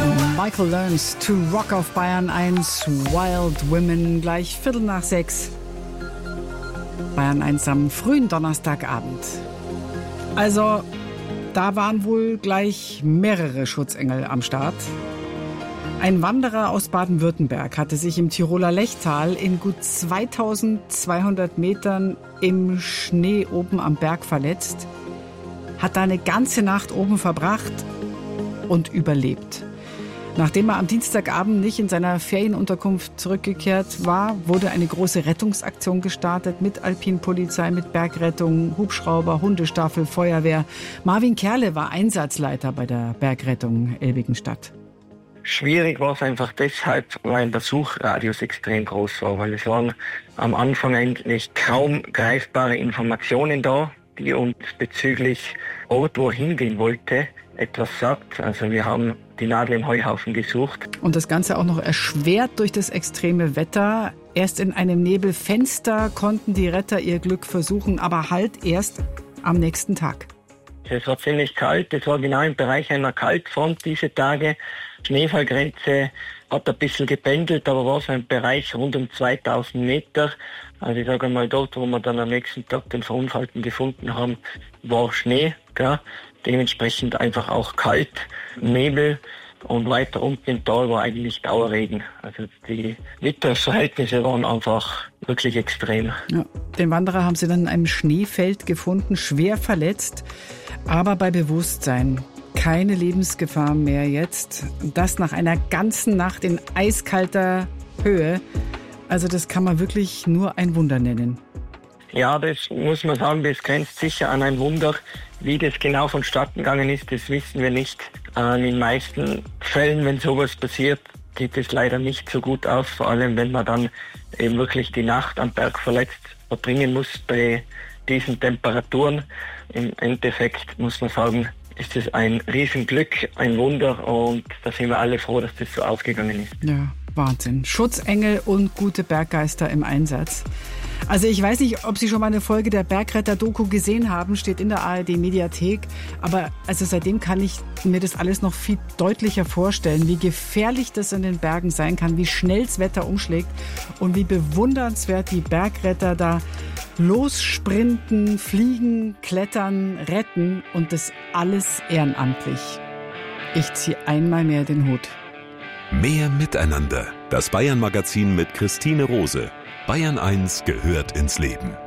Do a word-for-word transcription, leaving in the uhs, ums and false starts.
Michael Learns to Rock auf Bayern eins, Wild Women, gleich Viertel nach sechs. Bayern eins am frühen Donnerstagabend. Also, da waren wohl gleich mehrere Schutzengel am Start. Ein Wanderer aus Baden-Württemberg hatte sich im Tiroler Lechtal in gut zweitausendzweihundert Metern im Schnee oben am Berg verletzt, hat da eine ganze Nacht oben verbracht und überlebt. Nachdem er am Dienstagabend nicht in seiner Ferienunterkunft zurückgekehrt war, wurde eine große Rettungsaktion gestartet mit Alpinpolizei, mit Bergrettung, Hubschrauber, Hundestaffel, Feuerwehr. Marvin Kerle war Einsatzleiter bei der Bergrettung Elvigenstadt. Schwierig war es einfach deshalb, weil der Suchradius extrem groß war, weil es waren am Anfang eigentlich kaum greifbare Informationen da, die uns bezüglich Ort, wo er hingehen wollte, etwas sagt. Also wir haben die Nadel im Heuhaufen gesucht. Und das Ganze auch noch erschwert durch das extreme Wetter. Erst in einem Nebelfenster konnten die Retter ihr Glück versuchen, aber halt erst am nächsten Tag. Es war ziemlich kalt, es war genau im Bereich einer Kaltfront diese Tage. Schneefallgrenze hat ein bisschen gependelt, aber war so ein Bereich rund um zweitausend Meter. Also ich sage mal, dort, wo wir dann am nächsten Tag den Verunfallten gefunden haben, war Schnee, gell? Dementsprechend einfach auch kalt, Nebel und weiter unten im Tal war eigentlich Dauerregen. Also die Witterverhältnisse waren einfach wirklich extrem. Ja, den Wanderer haben sie dann in einem Schneefeld gefunden, schwer verletzt, aber bei Bewusstsein. Keine Lebensgefahr mehr jetzt. Das nach einer ganzen Nacht in eiskalter Höhe. Also das kann man wirklich nur ein Wunder nennen. Ja, das muss man sagen, das grenzt sicher an ein Wunder. Wie das genau vonstatten gegangen ist, das wissen wir nicht. In den meisten Fällen, wenn sowas passiert, geht es leider nicht so gut aus. Vor allem, wenn man dann eben wirklich die Nacht am Berg verletzt verbringen muss bei diesen Temperaturen. Im Endeffekt muss man sagen, ist es ein Riesenglück, ein Wunder und da sind wir alle froh, dass das so ausgegangen ist. Ja, Wahnsinn. Schutzengel und gute Berggeister im Einsatz. Also ich weiß nicht, ob Sie schon mal eine Folge der Bergretter-Doku gesehen haben, steht in der A R D-Mediathek. Aber also seitdem kann ich mir das alles noch viel deutlicher vorstellen, wie gefährlich das in den Bergen sein kann, wie schnell das Wetter umschlägt und wie bewundernswert die Bergretter da lossprinten, fliegen, klettern, retten und das alles ehrenamtlich. Ich ziehe einmal mehr den Hut. Mehr Miteinander. Das Bayern-Magazin mit Christine Rose. Bayern eins gehört ins Leben.